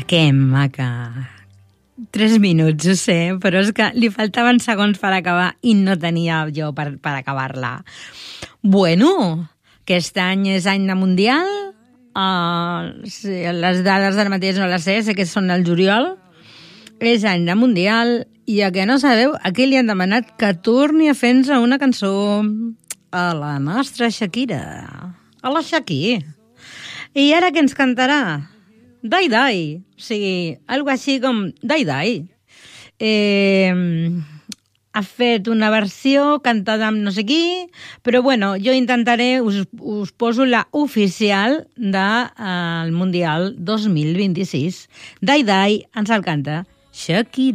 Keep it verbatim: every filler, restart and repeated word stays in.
Que maca. Tres minuts, ho sé, però és que li faltaven segons per acabar i no tenia jo per, per acabar-la. Bueno, aquest any és any de Mundial. Uh, sí, les dades d'ara mateix no les sé, sé que són el juliol. És any de Mundial i a què no sabeu, aquí li han demanat que torni a fer-nos una cançó a la nostra Shakira, a la Shakira. I ara què ens cantarà? Dai Dai, o sigui, algo així com Dai Dai. Eh, ha fet una versió cantada amb no sé qui, però bueno, jo intentaré, us, us poso la oficial del de, uh, Mundial dos mil vint-i-sis. Dai Dai ens el canta Shakira.